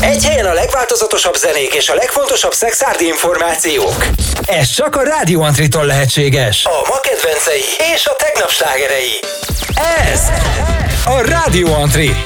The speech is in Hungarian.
Egy helyen a legváltozatosabb zenék és a legfontosabb szexárdi információk. Ez csak a Rádió Antritól lehetséges. A ma kedvencei és a tegnap slágerei. Ez a Rádió Antri.